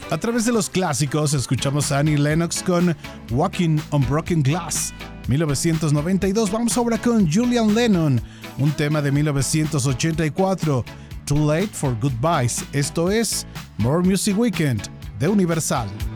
A través de los clásicos escuchamos a Annie Lennox con Walking on Broken Glass, 1992. Vamos ahora con Julian Lennon, un tema de 1984, Too Late for Goodbyes. Esto es More Music Weekend de Universal.